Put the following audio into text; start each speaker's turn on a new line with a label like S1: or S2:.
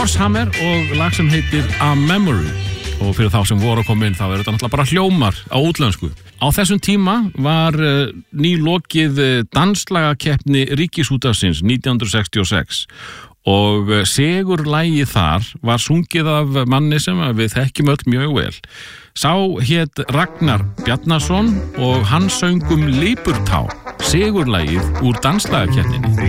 S1: Horsehammer og lag sem heitir A Memory. Og fyrir þá sem voru að koma inn þá þetta náttúrulega bara hljómar á útlensku. Á þessum tíma var nýlokið danslagakeppni Ríkisútvarpsins 1966 og sigurlagið þar var sungið af manni sem við þekkjum öll mjög vel. Sá hét Ragnar Bjarnason og hann söng Leipurtá, sigurlagið úr danslagakeppninni.